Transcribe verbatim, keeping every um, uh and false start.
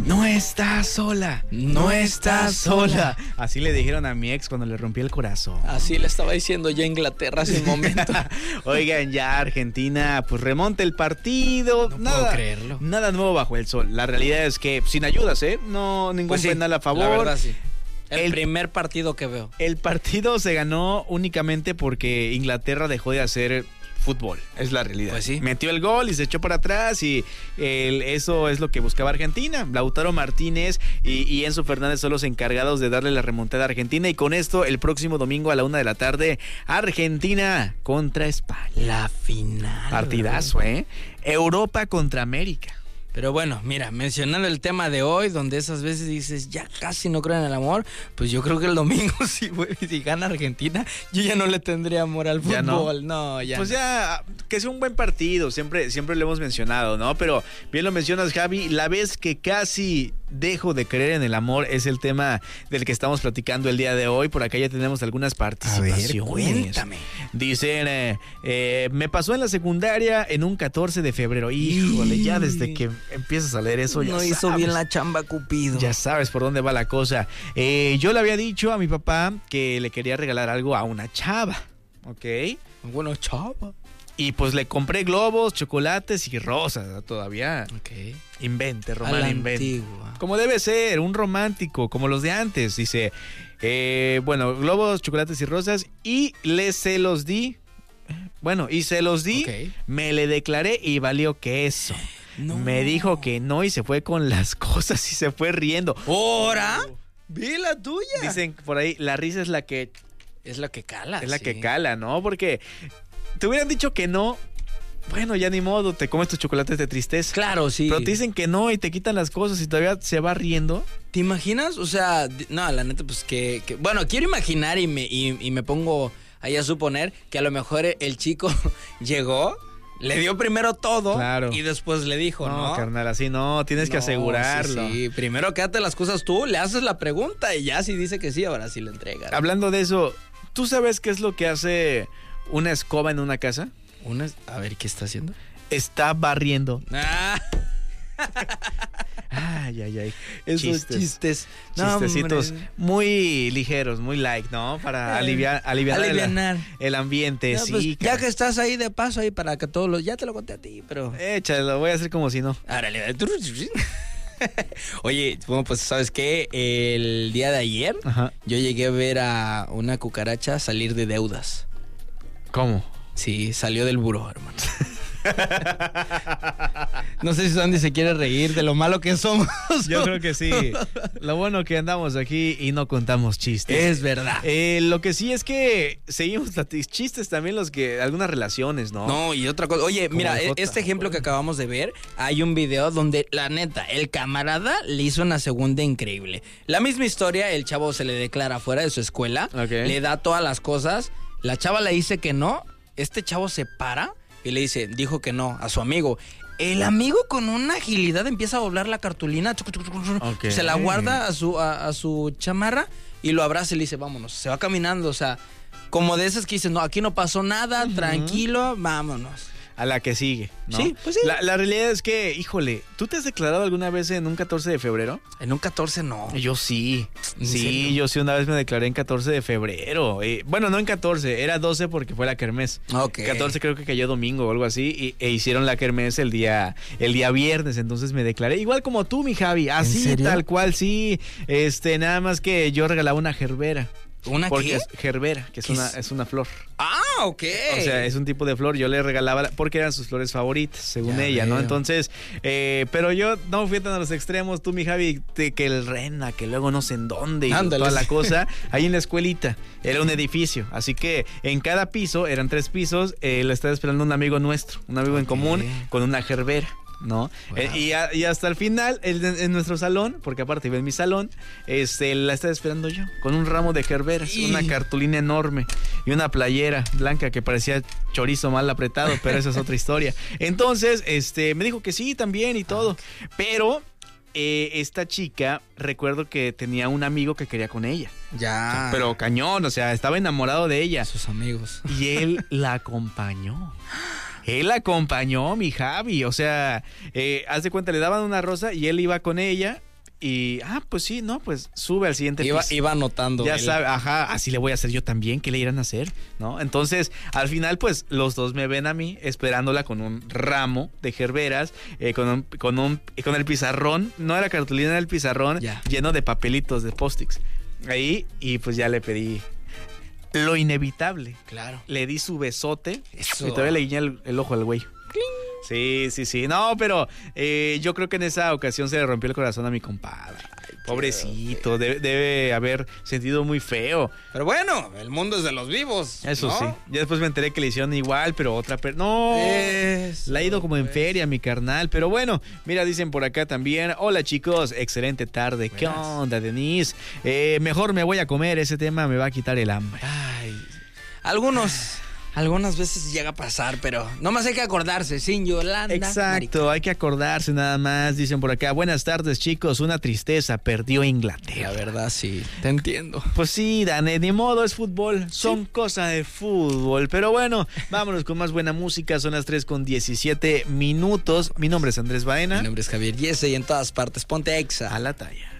no estás sola, no, no estás sola. sola. Así le dijeron a mi ex cuando le rompí el corazón. Así le estaba diciendo ya Inglaterra hace un momento. Oigan, ya Argentina pues remonta el partido. No nada, puedo creerlo. Nada nuevo bajo el sol. La realidad es que sin ayudas, ¿eh? No, ningún pues sí, penal a favor. La verdad sí. El, el primer partido que veo. El partido se ganó únicamente porque Inglaterra dejó de hacer fútbol, es la realidad. Pues sí. Metió el gol y se echó para atrás y el, eso es lo que buscaba Argentina. Lautaro Martínez y, y Enzo Fernández son los encargados de darle la remontada a Argentina y con esto el próximo domingo a la una de la tarde Argentina contra España. La final. Partidazo, ¿eh? Europa contra América. Pero bueno, mira, mencionando el tema de hoy, donde esas veces dices, ya casi no creo en el amor, pues yo creo que el domingo, si, güey, si gana Argentina, yo ya no le tendría amor al fútbol. ¿Ya no? no, ya Pues no. ya, que sea un buen partido, siempre, siempre lo hemos mencionado, ¿no? Pero bien lo mencionas, Javi, la vez que casi dejo de creer en el amor es el tema del que estamos platicando el día de hoy. Por acá ya tenemos algunas participaciones. A ver, cuéntame. Dicen, eh, eh, me pasó en la secundaria en un catorce de febrero. Híjole, ya desde que empiezas a leer eso ya no sabes. hizo bien la chamba Cupido. Ya sabes por dónde va la cosa. Eh, yo le había dicho a mi papá que le quería regalar algo a una chava, ¿ok? Bueno, chava. Y pues le compré globos, chocolates y rosas todavía. Ok. Invente, Román, invente. Antigua. Como debe ser, un romántico, como los de antes. Dice, eh, bueno, globos, chocolates y rosas. Y le se los di. Bueno, y se los di. Okay. Me le declaré y valió queso. No. Me dijo que no y se fue con las cosas y se fue riendo. ¿Hora? Vi la tuya. Dicen por ahí, la risa es la que... Es la que cala. Es la sí. que cala, ¿no? Porque te hubieran dicho que no. Bueno, ya ni modo, te comes tus chocolates de tristeza. Claro, sí. Pero te dicen que no y te quitan las cosas y todavía se va riendo. ¿Te imaginas? O sea, no, la neta, pues que... que bueno, quiero imaginar y me, y, y me pongo ahí a suponer que a lo mejor el chico llegó, le dio primero todo, claro, y después le dijo, ¿no? No, carnal, así no, tienes no, que asegurarlo. Sí, sí, primero quédate las cosas tú, le haces la pregunta y ya si dice que sí, ahora sí le entregas. Hablando de eso, ¿tú sabes qué es lo que hace una escoba en una casa? Una, a ver, ¿qué está haciendo? Está barriendo. Ah. Ay, ay, ay. Esos chistes. Chistes. Chistecitos no, muy ligeros, muy light, ¿no? Para eh, aliviar, aliviar alivianar el, el ambiente. No, sí, pues, ya que estás ahí de paso ahí para que todos los... Ya te lo conté a ti, pero... Échalo, voy a hacer como si no. Árale. Oye, bueno, pues ¿sabes qué? El día de ayer, ajá, yo llegué a ver a una cucaracha salir de deudas. ¿Cómo? Sí, salió del buró, hermano. No sé si Sandy se quiere reír de lo malo que somos. Yo creo que sí. Lo bueno que andamos aquí y no contamos chistes. Es verdad. Eh, lo que sí es que seguimos chistes también los que algunas relaciones, ¿no? No, y otra cosa. Oye, como mira, este ejemplo que acabamos de ver, hay un video donde la neta, el camarada le hizo una segunda increíble. La misma historia, el chavo se le declara fuera de su escuela, okay, le da todas las cosas, la chava le dice que no, este chavo se para y le dice, dijo que no, a su amigo. El amigo con una agilidad empieza a doblar la cartulina, okay, se la guarda a su, a, a su chamarra y lo abraza y le dice, vámonos. Se va caminando, o sea, como de esas que dicen, no, aquí no pasó nada, uh-huh, tranquilo, vámonos. A la que sigue, ¿no? Sí, pues sí. La, la realidad es que, híjole, ¿tú te has declarado alguna vez en un catorce de febrero? En un catorce no. Yo sí. Sí, serio? Yo sí una vez me declaré en catorce de febrero. Eh, bueno, no en catorce, era doce porque fue la kermés. Ok. catorce creo que cayó domingo o algo así y, e hicieron la kermés el día, el día viernes, entonces me declaré. Igual como tú, mi Javi, así tal cual, sí. Este, nada más que yo regalaba una gerbera. ¿Una porque qué? Es gerbera, que es ¿Qué una, es? es una flor. Ah, ok. O sea, es un tipo de flor. Yo le regalaba la, porque eran sus flores favoritas, según ya ella, veo. ¿no? Entonces, eh, pero yo no fui tan a los extremos. Tú, mi Javi, te, que el Rena, que luego no sé en dónde y Ándale. toda la cosa. Ahí en la escuelita. Era un edificio. Así que en cada piso, eran tres pisos, eh, le estaba esperando un amigo nuestro, un amigo okay. en común, con una gerbera. ¿No? Wow. Eh, y, a, y hasta el final, el, en nuestro salón, porque aparte iba en mi salón, este, la estaba esperando yo, con un ramo de gerberas, y... una cartulina enorme y una playera blanca que parecía chorizo mal apretado, pero esa es otra historia. Entonces, este, me dijo que sí también y todo, pero eh, esta chica, recuerdo que tenía un amigo que quería con ella. Ya. O sea, pero cañón, o sea, estaba enamorado de ella. Sus amigos. Y él la acompañó. Él acompañó, mi Javi, o sea, eh, haz de cuenta, le daban una rosa y él iba con ella, Y, ah, pues sí, no, pues sube al siguiente iba, piso. Iba anotando. Ya él. sabe, ajá, así le voy a hacer yo también, ¿qué le irán a hacer? ¿No? Entonces, al final, pues, los dos me ven a mí esperándola con un ramo de gerberas, eh, con, un, con, un, con el pizarrón, no era cartulina, era el pizarrón ya. lleno de papelitos, de post-its. Ahí, y pues ya le pedí lo inevitable. Claro. Le di su besote. Eso. Y todavía le guiñé el, el ojo al güey. Sí, sí, sí. No, pero eh, yo creo que en esa ocasión se le rompió el corazón a mi compadre. Ay, pobrecito, debe, debe haber sentido muy feo. Pero bueno, el mundo es de los vivos. Eso ¿no? sí. Ya después me enteré que le hicieron igual, pero otra per... No, Eso, la ha ido como en pues. feria, mi carnal. Pero bueno, mira, dicen por acá también. Hola, chicos, excelente tarde. Buenas. ¿Qué onda, Denise? Eh, mejor me voy a comer, ese tema me va a quitar el hambre. Ay, algunos... Algunas veces llega a pasar, pero nomás hay que acordarse, sin Yolanda. Exacto, marica. hay que acordarse nada más. Dicen por acá, buenas tardes, chicos. Una tristeza, perdió Inglaterra. La verdad, sí, te entiendo. Pues sí, Dane, ni modo, es fútbol. Son sí. cosas de fútbol. Pero bueno, vámonos con más buena música. Son las tres con diecisiete minutos. Mi nombre es Andrés Baena. Mi nombre es Javier Yese y en todas partes ponte Exa. A la talla.